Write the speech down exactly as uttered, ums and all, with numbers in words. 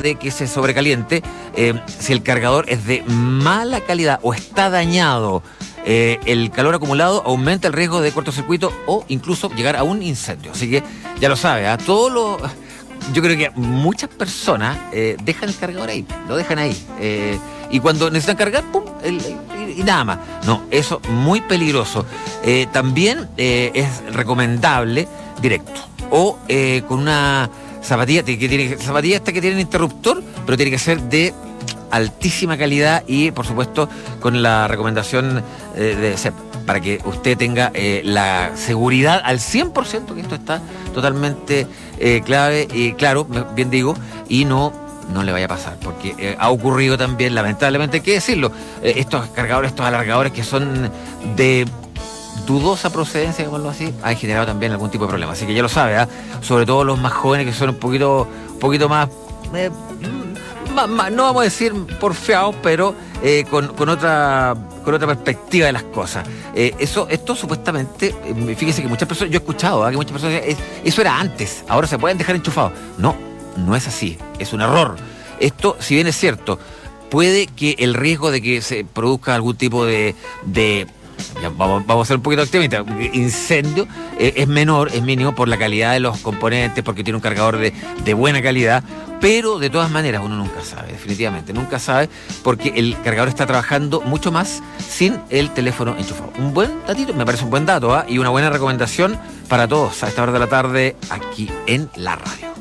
de que se sobrecaliente, eh, si el cargador es de mala calidad o está dañado, eh, el calor acumulado aumenta el riesgo de cortocircuito o incluso llegar a un incendio. Así que ya lo sabe, ¿eh? Todo lo... Yo creo que muchas personas eh, dejan el cargador ahí, lo dejan ahí. Eh, y cuando necesitan cargar, ¡pum! El, el, y nada más. No, eso muy peligroso. Eh, también eh, es recomendable directo. O eh, con una zapatilla, que tiene, zapatilla esta que tiene interruptor, pero tiene que ser de altísima calidad y, por supuesto, con la recomendación eh, de C E P, para que usted tenga eh, la seguridad al cien por ciento que esto está totalmente eh, clave y claro, bien digo, y no, no le vaya a pasar, porque eh, ha ocurrido también, lamentablemente, hay que decirlo, eh, estos cargadores, estos alargadores que son de dudosa procedencia, digámoslo así, han generado también algún tipo de problema. Así que ya lo sabe, ¿eh? Sobre todo los más jóvenes que son un poquito, un poquito más... Eh, Más, más, no vamos a decir porfiados, pero eh, con, con otra con otra perspectiva de las cosas. Eh, eso, esto supuestamente, eh, fíjese que muchas personas, yo he escuchado ¿eh? que muchas personas dicen, eso era antes, ahora se pueden dejar enchufados. No, no es así, es un error. Esto, si bien es cierto, puede que el riesgo de que se produzca algún tipo de... de ya, vamos, vamos a ser un poquito optimistas, incendio eh, es menor, es mínimo por la calidad de los componentes, porque tiene un cargador de, de buena calidad, pero de todas maneras uno nunca sabe, definitivamente, nunca sabe, porque el cargador está trabajando mucho más sin el teléfono enchufado. Un buen datito, me parece un buen dato, ¿eh? Y una buena recomendación para todos a esta hora de la tarde aquí en la radio.